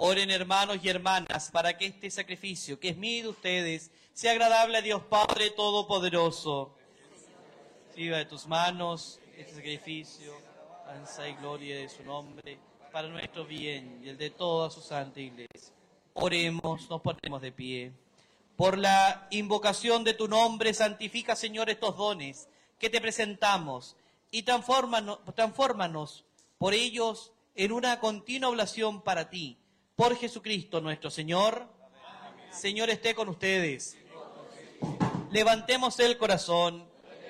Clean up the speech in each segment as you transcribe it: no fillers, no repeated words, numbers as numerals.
Oren, hermanos y hermanas, para que este sacrificio, que es mío y de ustedes, sea agradable a Dios Padre Todopoderoso. Reciba de tus manos este sacrificio, alabanza y gloria de su nombre, para nuestro bien y el de toda su santa Iglesia. Oremos, nos ponemos de pie. Por la invocación de tu nombre, santifica, Señor, estos dones que te presentamos y transfórmanos por ellos en una continua oblación para ti. Por Jesucristo nuestro Señor. Amén. Señor, esté con ustedes. Levantemos el corazón.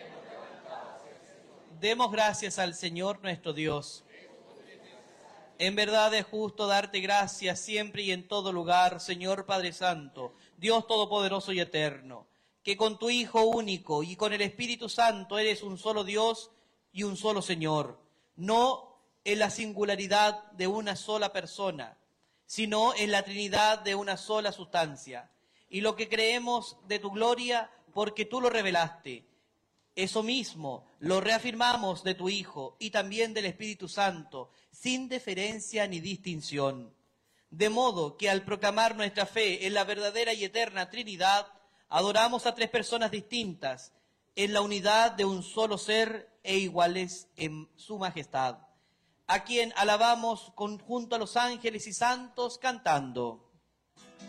Demos gracias al Señor nuestro Dios. En verdad es justo darte gracias siempre y en todo lugar, Señor Padre Santo, Dios Todopoderoso y Eterno, que con tu Hijo único y con el Espíritu Santo eres un solo Dios y un solo Señor, no en la singularidad de una sola persona, sino en la Trinidad de una sola sustancia. Y lo que creemos de tu gloria, porque tú lo revelaste, eso mismo lo reafirmamos de tu Hijo y también del Espíritu Santo, sin diferencia ni distinción. De modo que al proclamar nuestra fe en la verdadera y eterna Trinidad, adoramos a tres personas distintas, en la unidad de un solo ser e iguales en su majestad, a quien alabamos junto a los ángeles y santos cantando.